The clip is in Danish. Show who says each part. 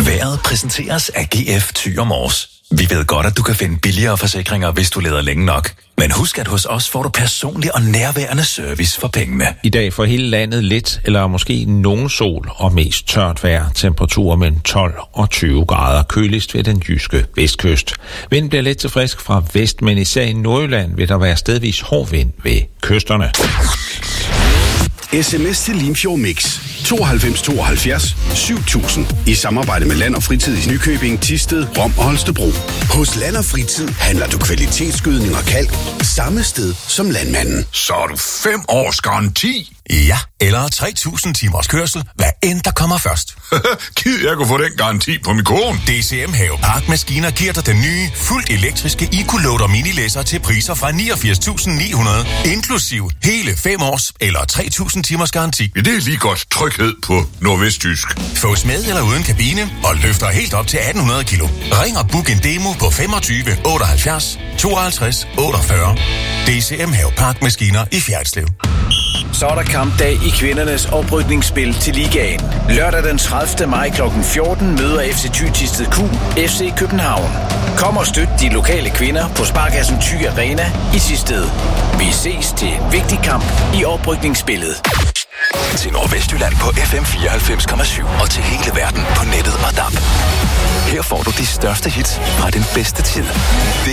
Speaker 1: Vejret præsenteres af GF Thy & Mors. Vi ved godt, at du kan finde billigere forsikringer, hvis du leder længe nok. Men husk, at hos os får du personlig og nærværende service for pengene.
Speaker 2: I dag for hele landet lidt eller måske nogen sol og mest tørt vejr. Temperaturer mellem 12 og 20 grader, køligst ved den jyske vestkyst. Vinden bliver let til frisk fra vest, men især i Nordjylland vil der være stedvis hård vind ved kysterne.
Speaker 3: SMS til Limfjord Mix 92 72 7000 i samarbejde med Land og Fritid i Nykøbing, Thisted, Rom og Holstebro. Hos Land og Fritid handler du kvalitetsgødning og kalk samme sted som landmanden.
Speaker 4: Så er du 5 års garanti?
Speaker 5: Ja, eller 3.000 timers kørsel, hvad end der kommer først.
Speaker 4: Gid jeg kunne få den garanti på min kone.
Speaker 5: DCM Havepark Maskiner giver dig den nye, fuldt elektriske EcoLoader minilæsser til priser fra 89.900, inklusiv hele 5 års eller 3.000 timers garanti.
Speaker 4: Ja, det er lige godt tryghed på nordvestjysk.
Speaker 5: Fås med eller uden kabine og løfter helt op til 1.800 kilo. Ring og book en demo på 25 78 52 48. DCM Havepark Maskiner i Fjerritslev.
Speaker 6: Så er der kampdag i kvindernes oprykningsspil til ligaen. Lørdag den 30. maj kl. 14 møder FC Thy Thisted Q FC København. Kom og støt de lokale kvinder på Sparkassen Thy Arena i Thisted. Vi ses til en vigtig kamp i oprykningsspillet.
Speaker 1: Til Nordvestjylland på FM 94,7 og til hele verden på nettet og DAB. Her får du de største hits fra den bedste tid.